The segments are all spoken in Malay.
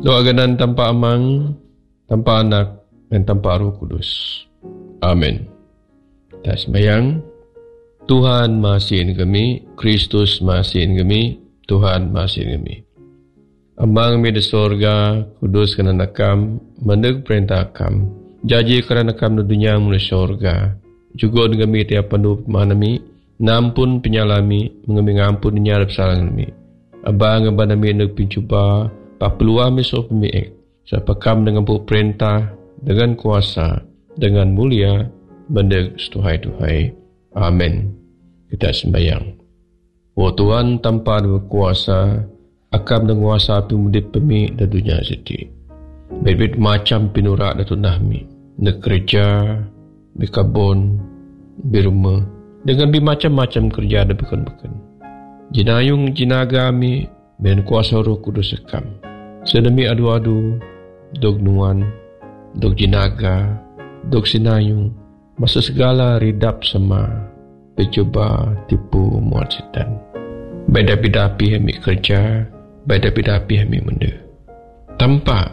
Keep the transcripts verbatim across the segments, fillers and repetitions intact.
Doa ganan tanpa amang, tanpa anak, dan tanpa Roh Kudus. Amin. Kita sembahyang. Tuhan masihin kami, Kristus masihin kami, Tuhan masihin kami. Amang kami di sorga, kudus kerana nakam, meneg perintah kam, jaji kerana nakam di dunia mula sorga. Juga dengan kami tiap penuh pemahanami, nampun penyalami, mengambil ngampun nyarap salang kami. Abang abang kami nak pincuba, pak peluang misal pemiik. Siapa kam dengan perintah, dengan kuasa, dengan mulia, meneg setuhai-tuhai. Amin. Kita sembahyang. Oh Tuhan, tanpa ada kuasa, akam dan kuasa api mudip pemi dan dunia siti. Berbeda macam pinurak dan tunahmi. Nak kerja, berkabun, berumah, dengan bermacam-macam kerja dan bukan-bukan. Jinayung jinaga kami, dengan kuasa Roh Kudus akam. Sedemi adu-adu, dog nuan, dog jinaga, dog sinayung, masa segala ridap sama, bercuba tipu muat setan. Beda-beda kami kerja, beda-beda kami menda. Tanpa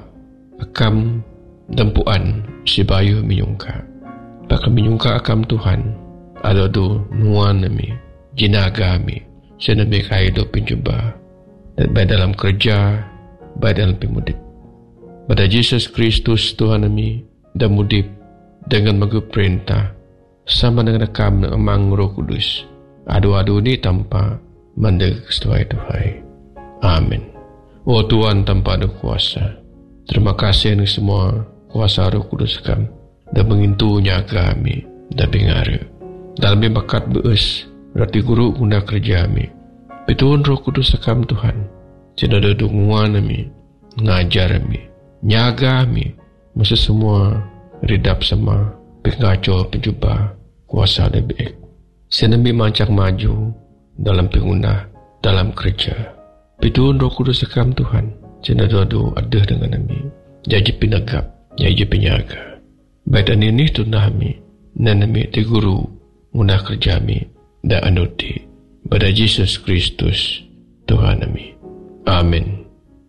akam dampuan si bayu menyungka. Bakal menyungka akam Tuhan. Ada tu nuan kami, jinaga kami, senami kaido pencuba. Dan baik dalam kerja, baik dalam pemudip. Pada Yesus Kristus Tuhan kami, dan mudip dengan mengu perintah sama dengan akam dengan amang Roh Kudus. Adu-adu ni tanpa mandeg setuai Tuhai. Amin. Oh Tuhan tanpa ada kuasa. Terima kasih untuk semua kuasa Roh Kudus kami dan mengintunya kami dan bingara. Dalam bakat beus berarti guru guna kerja kami. Betul Roh Kudus kami Tuhan. Tidak ada dukungan kami, ngajar kami, nyaga kami, masa semua ridap sama pengaco pencuba kuasa dan baik. Senami mancak maju dalam pengguna, dalam kerja. Betul Roh Kudus sekam Tuhan. Senada doa ada dengan kami. Jadi penagap, jadi penyaga. Baik dan ini tunah kami. Dan kami di guru, guna kerja kami. Dan anuti. Pada Yesus Kristus, Tuhan kami. Amin.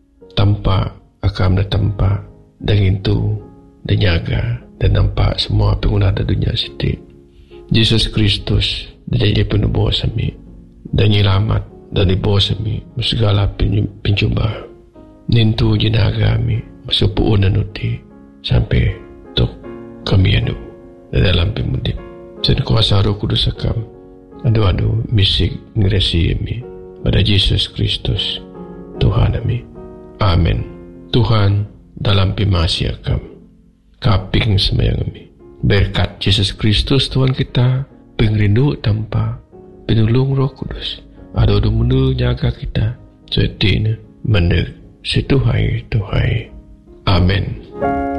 Tanpa akam dan tanpa. Dan itu, dan jaga. Dan nampak semua pengguna di dunia siti. Yesus Kristus dan jadi penebus kami dan nyelamat dari bos kami segala pencuba nintu jenaga kami masuk puun nuti sampai tok kami adu dalam pemudip dan kuasa Roh Kudus akam adu-adu misik ngeresi kami pada Yesus Kristus Tuhan kami. Amin. Tuhan dalam pemasi akam kaping semayang kami. Berkat Yesus Kristus Tuhan kita, pengrindu tanpa penolong Roh Kudus. Ada menu jaga kita, setina meneg situhai Tuhai. Amin.